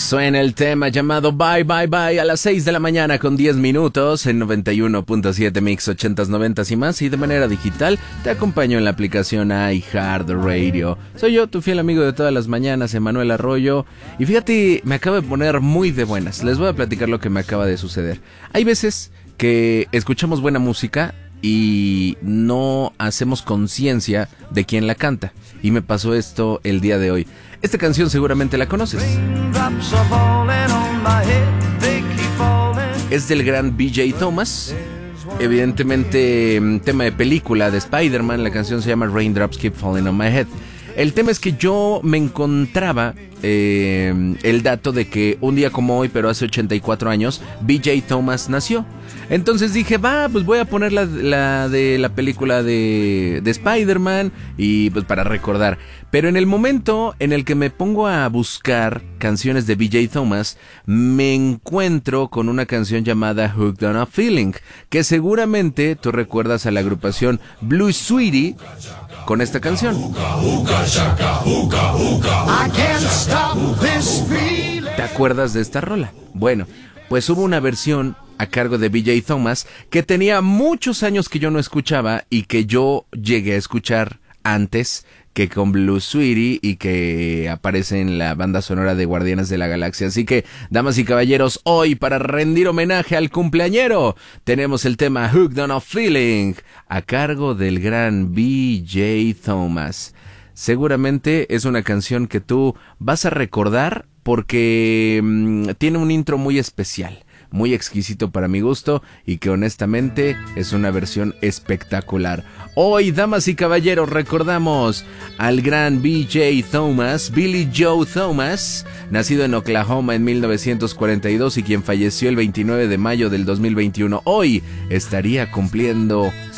Suena el tema llamado Bye Bye Bye a las 6 de la mañana con 10 minutos en 91.7 Mix 80s, 90s y más, y de manera digital te acompaño en la aplicación iHeartRadio. Soy yo, tu fiel amigo de todas las mañanas, Emanuel Arroyo, y fíjate, me acabo de poner muy de buenas. Les voy a platicar lo que me acaba de suceder. Hay veces que escuchamos buena música y no hacemos conciencia de quién la canta, y me pasó esto el día de hoy. Esta canción seguramente la conoces. Es del gran BJ Thomas. Evidentemente, tema de película de Spider-Man. La canción se llama Raindrops Keep Falling on My Head. El tema es que yo me encontraba el dato de que un día como hoy, pero hace 84 años, BJ Thomas nació. Entonces dije, pues voy a poner la de la película de Spider-Man y pues para recordar. Pero en el momento en el que me pongo a buscar canciones de BJ Thomas, me encuentro con una canción llamada Hooked on a Feeling, que seguramente tú recuerdas a la agrupación Blue Sweetie con esta canción. ¿Te acuerdas de esta rola? Bueno, pues hubo una versión a cargo de BJ Thomas que tenía muchos años que yo no escuchaba y que yo llegué a escuchar antes que con Blue Sweetie y que aparece en la banda sonora de Guardianes de la Galaxia. Así que, damas y caballeros, hoy para rendir homenaje al cumpleañero tenemos el tema Hooked on a Feeling a cargo del gran BJ Thomas. Seguramente es una canción que tú vas a recordar porque tiene un intro muy especial, muy exquisito para mi gusto y que honestamente es una versión espectacular. Hoy, damas y caballeros, recordamos al gran BJ Thomas, Billy Joe Thomas, nacido en Oklahoma en 1942 y quien falleció el 29 de mayo del 2021. Hoy estaría cumpliendo